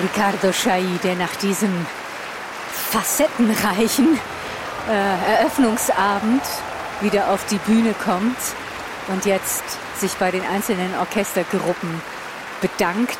Ricardo Chailly, der nach diesem facettenreichen Eröffnungsabend wieder auf die Bühne kommt und jetzt sich bei den einzelnen Orchestergruppen bedankt.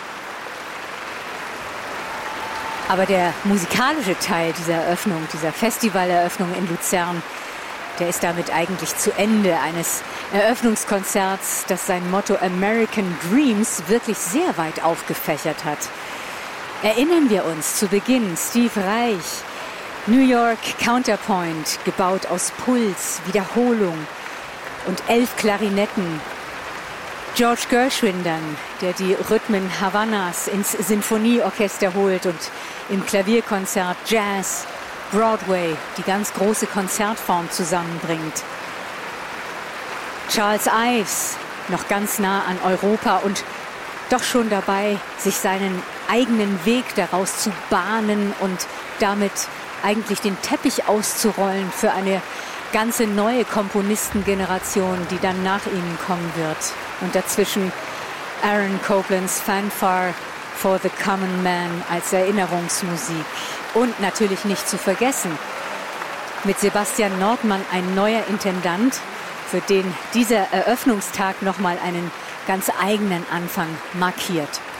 Aber der musikalische Teil dieser Eröffnung, dieser Festivaleröffnung in Luzern, der ist damit eigentlich zu Ende eines Eröffnungskonzerts, das sein Motto American Dreams wirklich sehr weit aufgefächert hat. Erinnern wir uns zu Beginn, Steve Reich, New York Counterpoint, gebaut aus Puls, Wiederholung und 11 Klarinetten. George Gershwin dann, der die Rhythmen Havanas ins Sinfonieorchester holt und im Klavierkonzert Jazz, Broadway, die ganz große Konzertform zusammenbringt. Charles Ives, noch ganz nah an Europa und doch schon dabei, sich seinen eigenen Weg daraus zu bahnen und damit eigentlich den Teppich auszurollen für eine ganze neue Komponistengeneration, die dann nach ihnen kommen wird. Und dazwischen Aaron Coplands Fanfare for the Common Man als Erinnerungsmusik. Und natürlich nicht zu vergessen, mit Sebastian Nordmann ein neuer Intendant, für den dieser Eröffnungstag nochmal einen ganz eigenen Anfang markiert.